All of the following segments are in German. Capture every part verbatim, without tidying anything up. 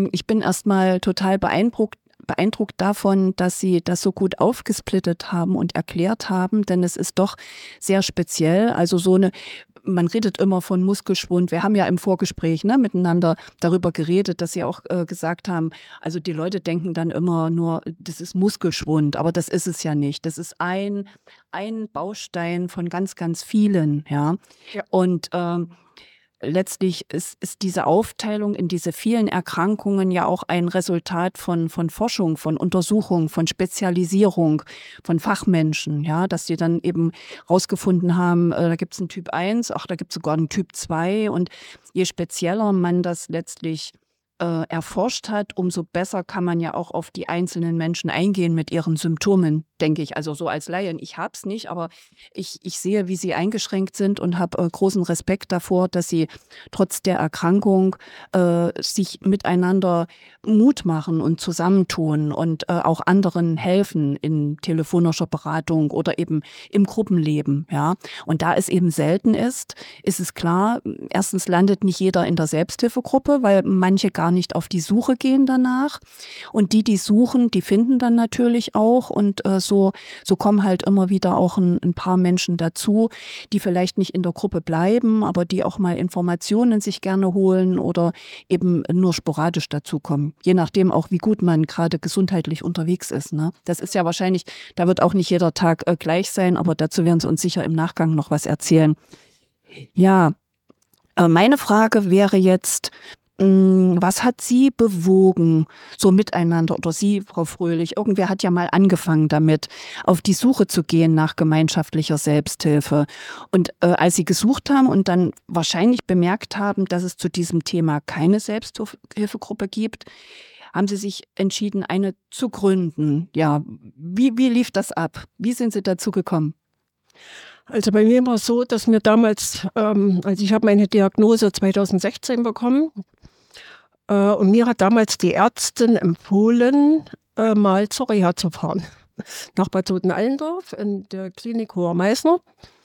ich bin erstmal total beeindruckt, beeindruckt davon, dass Sie das so gut aufgesplittet haben und erklärt haben, denn es ist doch sehr speziell. Also so eine, man redet immer von Muskelschwund. Wir haben ja im Vorgespräch ne, miteinander darüber geredet, dass Sie auch äh, gesagt haben, also die Leute denken dann immer nur, das ist Muskelschwund, aber das ist es ja nicht. Das ist ein, ein Baustein von ganz, ganz vielen. Ja. Ja. Und ähm, letztlich ist, ist diese Aufteilung in diese vielen Erkrankungen ja auch ein Resultat von, von Forschung, von Untersuchung, von Spezialisierung, von Fachmenschen, ja, dass die dann eben rausgefunden haben, äh, da gibt es einen Typ eins, ach, da gibt es sogar einen Typ zwei und je spezieller man das letztlich äh, erforscht hat, umso besser kann man ja auch auf die einzelnen Menschen eingehen mit ihren Symptomen, denke ich. Also so als Laien, ich habe es nicht, aber ich, ich sehe, wie sie eingeschränkt sind und habe äh, großen Respekt davor, dass sie trotz der Erkrankung äh, sich miteinander Mut machen und zusammentun und äh, auch anderen helfen in telefonischer Beratung oder eben im Gruppenleben. Ja. Und da es eben selten ist, ist es klar, erstens landet nicht jeder in der Selbsthilfegruppe, weil manche gar nicht auf die Suche gehen danach. Und die, die suchen, die finden dann natürlich auch. Und äh, so, so kommen halt immer wieder auch ein, ein paar Menschen dazu, die vielleicht nicht in der Gruppe bleiben, aber die auch mal Informationen sich gerne holen oder eben nur sporadisch dazukommen. Je nachdem auch, wie gut man gerade gesundheitlich unterwegs ist. Ne? Das ist ja wahrscheinlich, da wird auch nicht jeder Tag äh, gleich sein, aber dazu werden Sie uns sicher im Nachgang noch was erzählen. Ja, äh, meine Frage wäre jetzt, was hat Sie bewogen, so miteinander, oder Sie, Frau Fröhlich, irgendwer hat ja mal angefangen damit, auf die Suche zu gehen nach gemeinschaftlicher Selbsthilfe. Und äh, als Sie gesucht haben und dann wahrscheinlich bemerkt haben, dass es zu diesem Thema keine Selbsthilfegruppe gibt, haben Sie sich entschieden, eine zu gründen. Ja, wie, wie lief das ab? Wie sind Sie dazu gekommen? Also bei mir war es so, dass mir damals, ähm, also ich habe meine Diagnose zweitausendsechzehn bekommen äh, und mir hat damals die Ärztin empfohlen, äh, mal zur Reha zu fahren. Nach Bad Soden-Allendorf in der Klinik Hoher Meißner.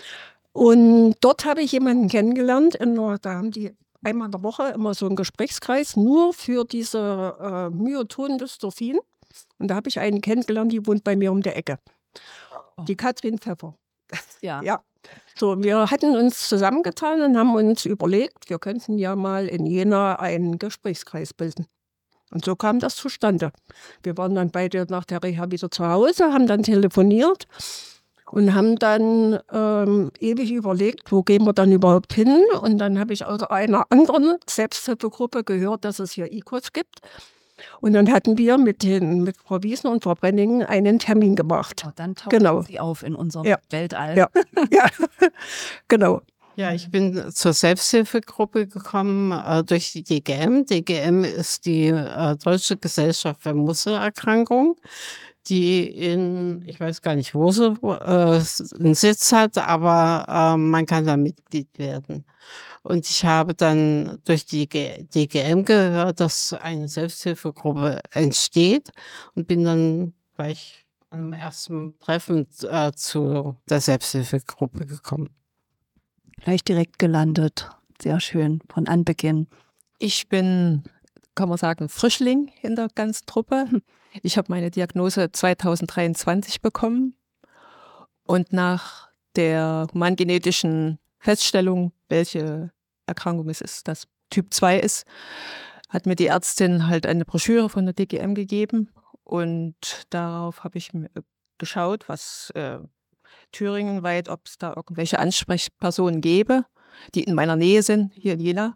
Und dort habe ich jemanden kennengelernt, in, da haben die einmal in der Woche immer so einen Gesprächskreis nur für diese äh, Myoton-Dystrophin. Und da habe ich einen kennengelernt, die wohnt bei mir um der Ecke. Die Katrin Pfeffer. Ja. Ja. So, wir hatten uns zusammengetan und haben uns überlegt, wir könnten ja mal in Jena einen Gesprächskreis bilden. Und so kam das zustande. Wir waren dann beide nach der Reha wieder zu Hause, haben dann telefoniert und haben dann ähm, ewig überlegt, wo gehen wir dann überhaupt hin. Und dann habe ich aus einer anderen Selbsthilfegruppe gehört, dass es hier I K O S gibt. Und dann hatten wir mit, den, mit Frau Wiesner und Frau Brenningen einen Termin gemacht. Oh, dann tauchen genau. Sie auf in unserem ja. Weltall. Ja, ja. Genau. Ja, ich bin zur Selbsthilfegruppe gekommen äh, durch die D G M. D G M ist die äh, Deutsche Gesellschaft für Muskelerkrankungen, die in, ich weiß gar nicht, wo sie äh, einen Sitz hat, aber äh, man kann da Mitglied werden. Und ich habe dann durch die D G M gehört, dass eine Selbsthilfegruppe entsteht und bin dann gleich am ersten Treffen äh, zu der Selbsthilfegruppe gekommen. Gleich direkt gelandet. Sehr schön, von Anbeginn. Ich bin, kann man sagen, Frischling in der ganzen Truppe. Ich habe meine Diagnose zweitausenddreiundzwanzig bekommen und nach der humangenetischen Feststellung, welche Erkrankung es ist, das Typ zwei ist, hat mir die Ärztin halt eine Broschüre von der D G M gegeben und darauf habe ich geschaut, was äh, thüringenweit, ob es da irgendwelche Ansprechpersonen gäbe, die in meiner Nähe sind, hier in Jena.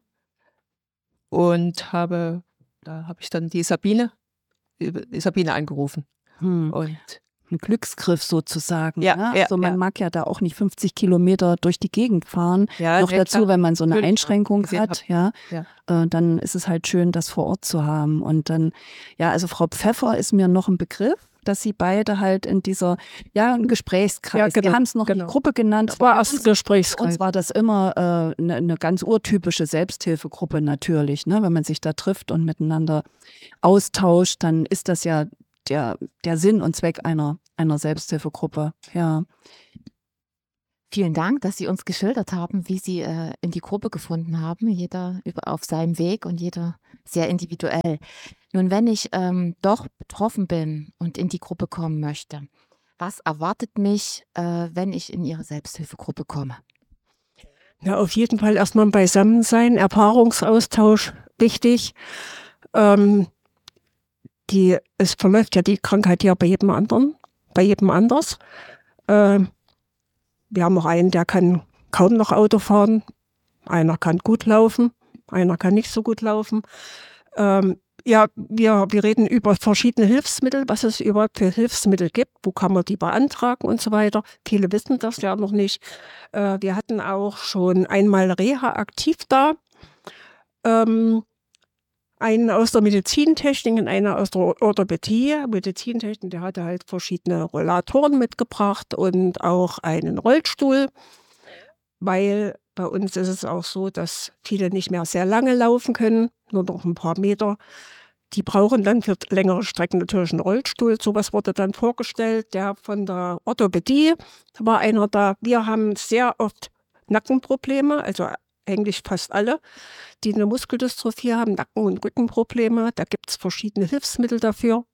Und habe, da habe ich dann die Sabine, die Sabine angerufen. Hm. Und ein Glücksgriff sozusagen. Ja, ne? ja, Also man ja. mag ja da auch nicht fünfzig Kilometer durch die Gegend fahren. Ja, Noch ja, dazu, klar. wenn man so eine Natürlich, Einschränkung gesehen hat, ja, Ja. äh, dann ist es halt schön, das vor Ort zu haben. Und dann, ja, also Frau Pfeffer ist mir noch ein Begriff, dass sie beide halt in dieser, ja, ein Gesprächskreis, Ja, genau, wir haben es noch genau. nicht Gruppe genannt. Das war aber erst für uns- Gesprächskreis. Für uns war das immer eine äh, ne, ne ganz urtypische Selbsthilfegruppe natürlich, ne? Wenn man sich da trifft und miteinander austauscht, dann ist das ja der, der Sinn und Zweck einer, einer Selbsthilfegruppe, ja. Vielen Dank, dass Sie uns geschildert haben, wie Sie äh, in die Gruppe gefunden haben, jeder über, auf seinem Weg und jeder sehr individuell. Nun, wenn ich ähm, doch betroffen bin und in die Gruppe kommen möchte, was erwartet mich, äh, wenn ich in Ihre Selbsthilfegruppe komme? Ja, auf jeden Fall erstmal ein Beisammensein, Erfahrungsaustausch, wichtig. Ähm, die, es verläuft ja die Krankheit ja bei jedem anderen, bei jedem anders. Ähm, wir haben auch einen, der kann kaum noch Auto fahren, einer kann gut laufen, einer kann nicht so gut laufen. Ähm, ja, wir, wir reden über verschiedene Hilfsmittel, was es überhaupt für Hilfsmittel gibt, wo kann man die beantragen und so weiter. Viele wissen das ja noch nicht. Äh, wir hatten auch schon einmal Reha aktiv da. Ähm, einen aus der Medizintechnik und einer aus der Orthopädie. Medizintechnik, der hatte halt verschiedene Rollatoren mitgebracht und auch einen Rollstuhl, weil bei uns ist es auch so, dass viele nicht mehr sehr lange laufen können, nur noch ein paar Meter. Die brauchen dann für längere Strecken natürlich einen Rollstuhl. Sowas wurde dann vorgestellt. Der von der Orthopädie, da war einer da. Wir haben sehr oft Nackenprobleme, also eigentlich fast alle, die eine Muskeldystrophie haben, Nacken- und Rückenprobleme. Da gibt es verschiedene Hilfsmittel dafür.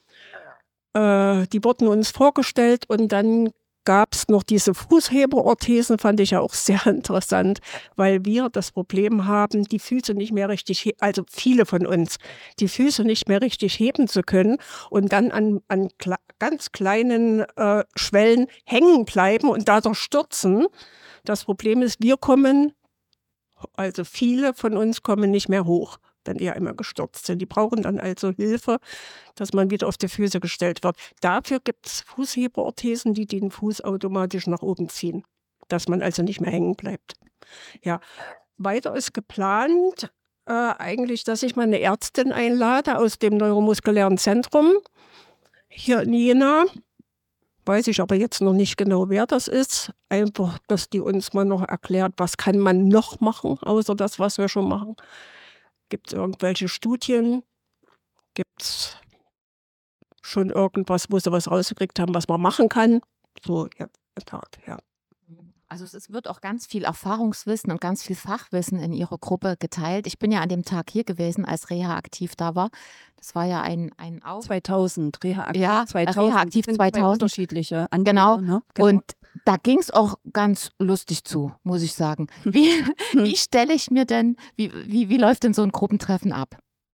Äh, die wurden uns vorgestellt und dann gab es noch diese Fußheberorthesen, fand ich ja auch sehr interessant, weil wir das Problem haben, die Füße nicht mehr richtig, also viele von uns, die Füße nicht mehr richtig heben zu können und dann an, an kle- ganz kleinen äh, Schwellen hängen bleiben und dadurch stürzen. Das Problem ist, wir kommen, also viele von uns kommen nicht mehr hoch, wenn eher immer gestürzt sind. Die brauchen dann also Hilfe, dass man wieder auf die Füße gestellt wird. Dafür gibt es Fußheberorthesen, die den Fuß automatisch nach oben ziehen, dass man also nicht mehr hängen bleibt. Ja, weiter ist geplant äh, eigentlich, dass ich mal eine Ärztin einlade aus dem Neuromuskulären Zentrum hier in Jena. Weiß ich aber jetzt noch nicht genau, wer das ist. Einfach, dass die uns mal noch erklärt, was kann man noch machen, außer das, was wir schon machen. Gibt es irgendwelche Studien? Gibt es schon irgendwas, wo sie was rausgekriegt haben, was man machen kann? So, ja, in der Tat, ja. Also es ist, wird auch ganz viel Erfahrungswissen und ganz viel Fachwissen in Ihrer Gruppe geteilt. Ich bin ja an dem Tag hier gewesen, als Reha aktiv da war. Das war ja ein, ein Auf... zweitausend, Reha aktiv ja, zweitausend. Reha aktiv Sind zwei zweitausend. Unterschiedliche Anbieter, Genau. Ne? Genau. Und da ging es auch ganz lustig zu, muss ich sagen. Wie, wie stelle ich mir denn, wie, wie, wie läuft denn so ein Gruppentreffen ab?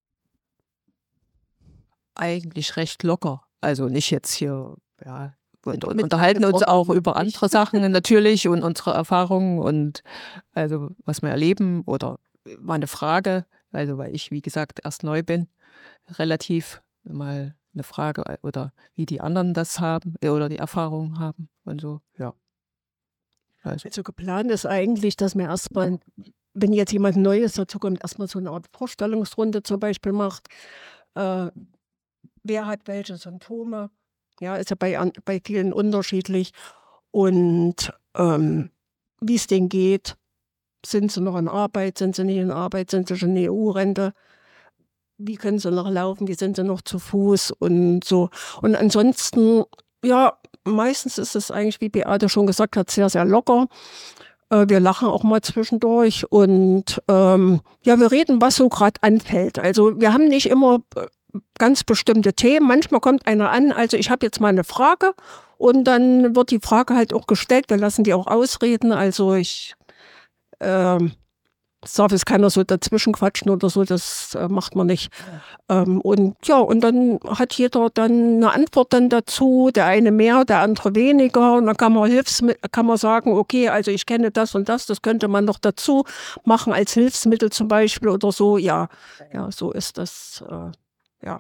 Eigentlich recht locker. Also nicht jetzt hier, ja, und, und Mit unterhalten uns auch Angeboten. über andere Sachen natürlich und unsere Erfahrungen und also was wir erleben oder mal eine Frage, also weil ich, wie gesagt, erst neu bin, relativ mal eine Frage oder wie die anderen das haben oder die Erfahrungen haben und so, ja. Also, Also geplant ist eigentlich, dass man erstmal, wenn jetzt jemand Neues dazu kommt, erstmal so eine Art Vorstellungsrunde zum Beispiel macht. Äh, wer hat welche Symptome? Ja, ist ja bei, an- bei vielen unterschiedlich. Und ähm, wie es denen geht. Sind sie noch in Arbeit? Sind sie nicht in Arbeit? Sind sie schon in der E U-Rente? Wie können sie noch laufen? Wie sind sie noch zu Fuß? Und so. Und ansonsten, ja, meistens ist es eigentlich, wie Beate schon gesagt hat, sehr, sehr locker. Äh, wir lachen auch mal zwischendurch und ähm, ja, wir reden, was so gerade anfällt. Also wir haben nicht immer äh, ganz bestimmte Themen. Manchmal kommt einer an, also ich habe jetzt mal eine Frage und dann wird die Frage halt auch gestellt. Wir lassen die auch ausreden. Also ich ähm, darf jetzt keiner so dazwischen quatschen oder so, das äh, macht man nicht. Ähm, und ja, und dann hat jeder dann eine Antwort dann dazu, der eine mehr, der andere weniger. Und dann kann man Hilfsmittel, kann man sagen, okay, also ich kenne das und das, das könnte man noch dazu machen als Hilfsmittel zum Beispiel oder so. Ja, ja, so ist das. Äh, ja.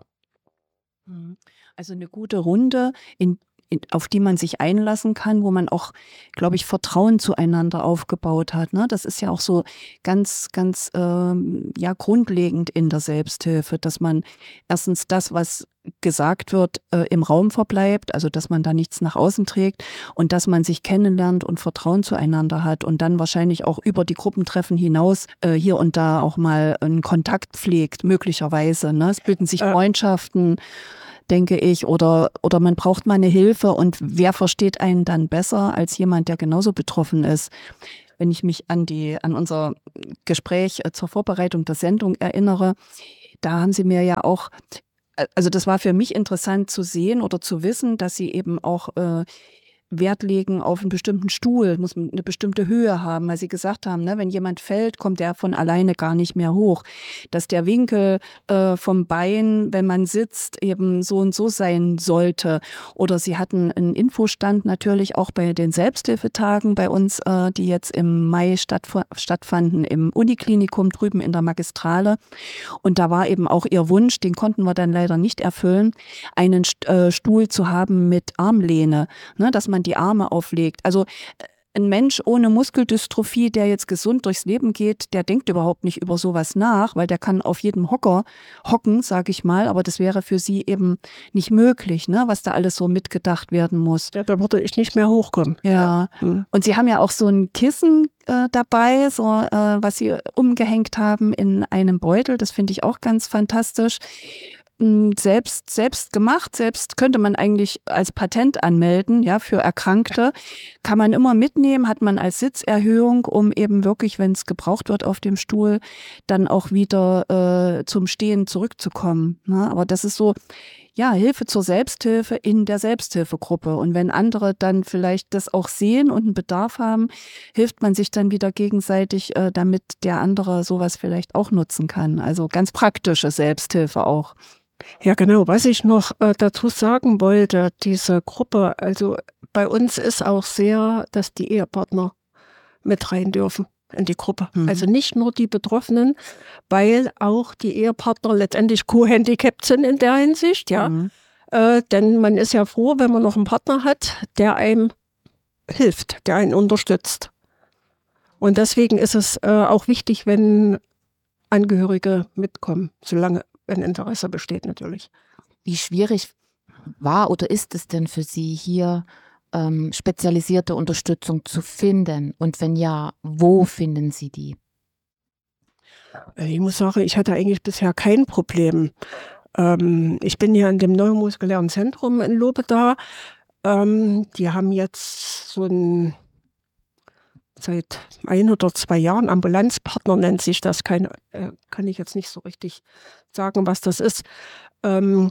Also eine gute Runde, in, in, auf die man sich einlassen kann, wo man auch, glaube ich, Vertrauen zueinander aufgebaut hat. Ne? Das ist ja auch so ganz, ganz ähm, ja, grundlegend in der Selbsthilfe, dass man erstens das, was gesagt wird, äh, im Raum verbleibt, also dass man da nichts nach außen trägt und dass man sich kennenlernt und Vertrauen zueinander hat und dann wahrscheinlich auch über die Gruppentreffen hinaus äh, hier und da auch mal einen Kontakt pflegt, möglicherweise. Ne? Es bilden sich Äh. Freundschaften. denke ich, oder, oder man braucht mal eine Hilfe und wer versteht einen dann besser als jemand, der genauso betroffen ist? Wenn ich mich an die, an unser Gespräch zur Vorbereitung der Sendung erinnere, da haben Sie mir ja auch, also das war für mich interessant zu sehen oder zu wissen, dass Sie eben auch äh, Wert legen auf einen bestimmten Stuhl, muss eine bestimmte Höhe haben, weil Sie gesagt haben, ne, wenn jemand fällt, kommt der von alleine gar nicht mehr hoch. Dass der Winkel äh, vom Bein, wenn man sitzt, eben so und so sein sollte. Oder Sie hatten einen Infostand natürlich auch bei den Selbsthilfetagen bei uns, äh, die jetzt im Mai stattf- stattfanden im Uniklinikum drüben in der Magistrale. Und da war eben auch Ihr Wunsch, den konnten wir dann leider nicht erfüllen, einen St- äh, Stuhl zu haben mit Armlehne, ne, dass man die Arme auflegt. Also ein Mensch ohne Muskeldystrophie, der jetzt gesund durchs Leben geht, der denkt überhaupt nicht über sowas nach, weil der kann auf jedem Hocker hocken, sage ich mal, aber das wäre für sie eben nicht möglich, ne, was da alles so mitgedacht werden muss. Ja, da würde ich nicht mehr hochkommen. Ja, Mhm. und Sie haben ja auch so ein Kissen äh, dabei, so äh, was Sie umgehängt haben in einem Beutel, das finde ich auch ganz fantastisch. Selbst, selbst gemacht, selbst könnte man eigentlich als Patent anmelden, ja, für Erkrankte. Kann man immer mitnehmen, hat man als Sitzerhöhung, um eben wirklich, wenn es gebraucht wird auf dem Stuhl, dann auch wieder äh, zum Stehen zurückzukommen. Ne? Aber das ist so, ja, Hilfe zur Selbsthilfe in der Selbsthilfegruppe. Und wenn andere dann vielleicht das auch sehen und einen Bedarf haben, hilft man sich dann wieder gegenseitig, äh, damit der andere sowas vielleicht auch nutzen kann. Also ganz praktische Selbsthilfe auch. Ja, genau. Was ich noch äh, dazu sagen wollte, diese Gruppe, also bei uns ist auch sehr, dass die Ehepartner mit rein dürfen in die Gruppe. Mhm. Also nicht nur die Betroffenen, weil auch die Ehepartner letztendlich co-handicapt sind in der Hinsicht, ja. Mhm. Äh, denn man ist ja froh, wenn man noch einen Partner hat, der einem hilft, der einen unterstützt. Und deswegen ist es äh, auch wichtig, wenn Angehörige mitkommen, solange wenn Interesse besteht natürlich. Wie schwierig war oder ist es denn für Sie, hier ähm, spezialisierte Unterstützung zu finden? Und wenn ja, wo finden Sie die? Ich muss sagen, ich hatte eigentlich bisher kein Problem. Ähm, ich bin ja in dem neuromuskulären Zentrum in Lobeda. Ähm, die haben jetzt so ein seit ein oder zwei Jahren, Ambulanzpartner nennt sich das, keine, äh, kann ich jetzt nicht so richtig sagen, was das ist. Ähm,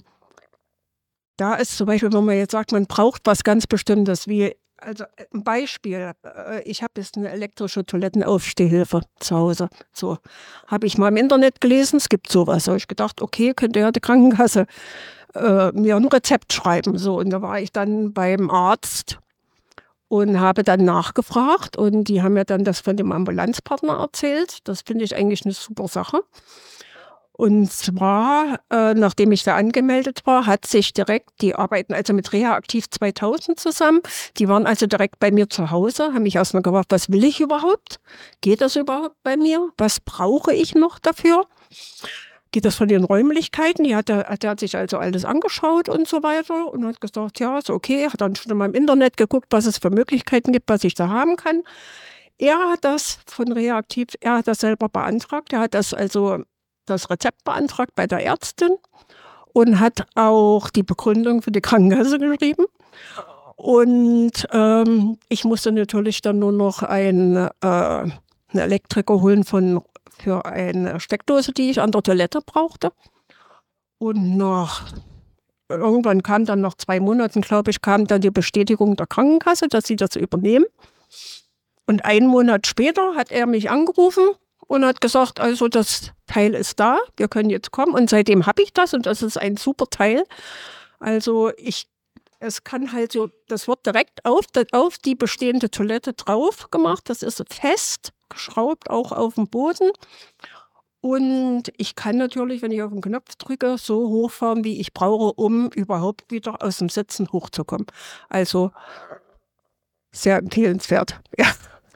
da ist zum Beispiel, wenn man jetzt sagt, man braucht was ganz Bestimmtes, wie, also ein Beispiel, äh, ich habe jetzt eine elektrische Toilettenaufstehhilfe zu Hause. So, habe ich mal im Internet gelesen, es gibt sowas. Da habe ich gedacht, okay, könnte ja die Krankenkasse äh, mir ein Rezept schreiben. So, und da war ich dann beim Arzt und habe dann nachgefragt und die haben mir dann das von dem Ambulanzpartner erzählt. Das finde ich eigentlich eine super Sache. Und zwar, äh, nachdem ich da angemeldet war, hat sich direkt, die arbeiten also mit Reha-Aktiv zweitausend zusammen, die waren also direkt bei mir zu Hause, haben mich erstmal gefragt, was will ich überhaupt? Geht das überhaupt bei mir? Was brauche ich noch dafür? Geht das von den Räumlichkeiten? Die hat er, der hat sich also alles angeschaut und so weiter und hat gesagt, ja, ist okay. Hat dann schon mal im Internet geguckt, was es für Möglichkeiten gibt, was ich da haben kann. Er hat das von Reha-Aktiv, er hat das selber beantragt. Er hat das also das Rezept beantragt bei der Ärztin und hat auch die Begründung für die Krankenkasse geschrieben. Und ähm, ich musste natürlich dann nur noch ein, äh, einen Elektriker holen von für eine Steckdose, die ich an der Toilette brauchte. Und nach, irgendwann kam dann nach zwei Monaten, glaube ich, kam dann die Bestätigung der Krankenkasse, dass sie das übernehmen. Und einen Monat später hat er mich angerufen und hat gesagt, also das Teil ist da, wir können jetzt kommen. Und seitdem habe ich das und das ist ein super Teil. Also ich, es kann halt so, das wird direkt auf, auf die bestehende Toilette drauf gemacht. Das ist fest geschraubt, auch auf dem Boden. Und ich kann natürlich, wenn ich auf den Knopf drücke, so hochfahren, wie ich brauche, um überhaupt wieder aus dem Sitzen hochzukommen. Also sehr empfehlenswert. Ja.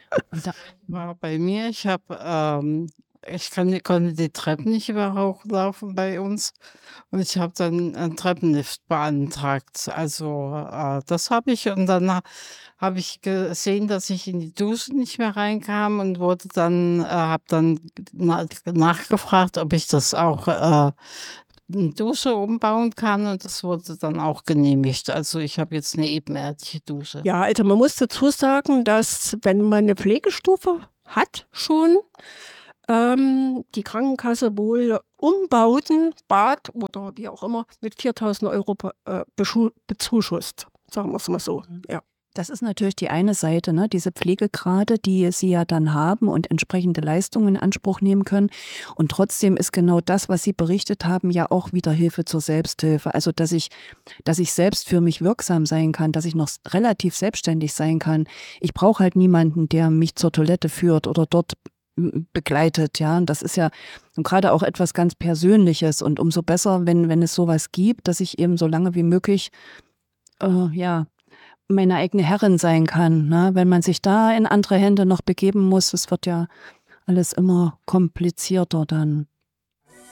War bei mir, ich habe, ähm, ich kann, konnte die Treppen nicht über hochlaufen bei uns und ich habe dann einen Treppenlift beantragt. Also äh, das habe ich und dann ha- habe ich gesehen, dass ich in die Dusche nicht mehr reinkam und wurde dann, äh, habe dann na nachgefragt, ob ich das auch äh, eine Dusche umbauen kann und das wurde dann auch genehmigt. Also ich habe jetzt eine ebenerdige Dusche. Ja, also man muss dazu sagen, dass wenn man eine Pflegestufe hat schon, ähm, die Krankenkasse wohl Umbauten, Bad oder wie auch immer, mit viertausend Euro be- äh, beschu- bezuschusst. Sagen wir es mal so. Ja. Das ist natürlich die eine Seite, ne? Diese Pflegegrade, die Sie ja dann haben und entsprechende Leistungen in Anspruch nehmen können. Und trotzdem ist genau das, was Sie berichtet haben, ja auch wieder Hilfe zur Selbsthilfe. Also, dass ich, dass ich selbst für mich wirksam sein kann, dass ich noch relativ selbstständig sein kann. Ich brauche halt niemanden, der mich zur Toilette führt oder dort begleitet, ja. Und das ist ja gerade auch etwas ganz Persönliches. Und umso besser, wenn, wenn es sowas gibt, dass ich eben so lange wie möglich, äh, ja, meine eigene Herrin sein kann. Ne? Wenn man sich da in andere Hände noch begeben muss, es wird ja alles immer komplizierter dann.